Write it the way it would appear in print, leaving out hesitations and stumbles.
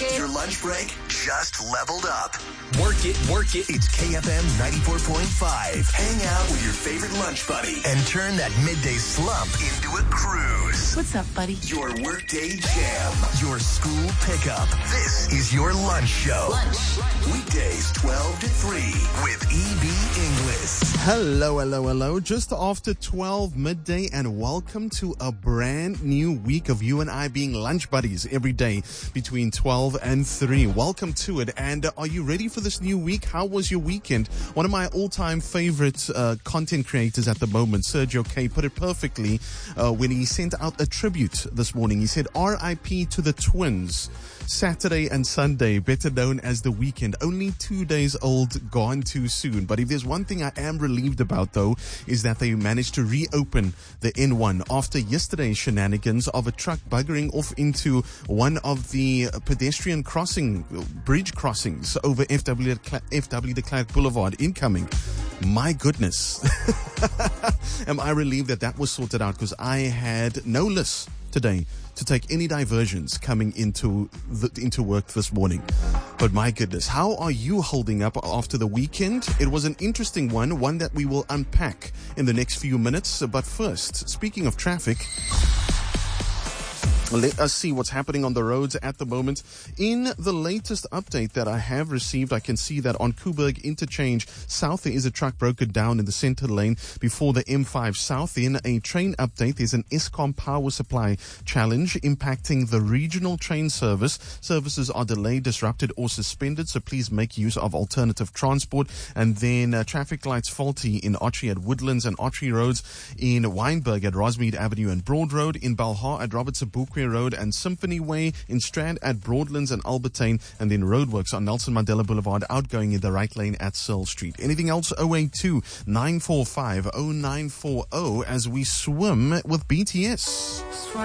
Your lunch break just leveled up. Work it. It's KFM 94.5. Hang out with your favorite lunch buddy and turn that midday slump into a cruise. What's up, buddy? Your workday jam. Your school pickup. This is your lunch show. Weekdays 12 to 3 with EB Inglis. Hello. Just after 12 midday, and welcome to a brand new week of you and I being lunch buddies every day between 12 and 3. Welcome to it. And are you ready for this new week? How was your weekend? One of my all-time favorite content creators at the moment, Sergio K, put it perfectly when he sent out a tribute this morning. He said, RIP to the twins. Saturday and Sunday, better known as the weekend, only 2 days old, gone too soon. But if there's one thing I am relieved about, though, is that they managed to reopen the N1 after yesterday's shenanigans of a truck buggering off into one of the pedestrian bridge crossings over FW de Klerk Boulevard incoming. My goodness. Am I relieved that was sorted out, because I had no list today to take any diversions coming into work this morning. But my goodness, how are you holding up after the weekend? It was an interesting one that we will unpack in the next few minutes. But first, speaking of traffic, let us see what's happening on the roads at the moment. In the latest update that I have received, I can see that on Kuberg Interchange South, there is a truck broken down in the center lane before the M5 South. In a train update, there's an Eskom power supply challenge impacting the regional train service. Services are delayed, disrupted, or suspended, so please make use of alternative transport. And then traffic lights faulty in Ottery at Woodlands and Ottery Roads, in Wynberg at Rosemead Avenue and Broad Road, in Balha at Robert Sobukwe Road and Symphony Way, in Strand at Broadlands and Albertine, and then roadworks on Nelson Mandela Boulevard outgoing in the right lane at Searle Street. Anything else? 082-945-0940 as we swim with BTS.